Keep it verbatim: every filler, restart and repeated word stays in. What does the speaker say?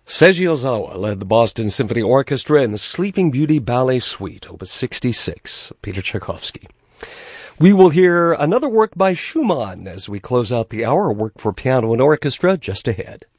Seiji Ozawa led the Boston Symphony Orchestra in the Sleeping Beauty Ballet Suite, Opus sixty-six, Peter Tchaikovsky. We will hear another work by Schumann as we close out the hour, a work for piano and orchestra just ahead.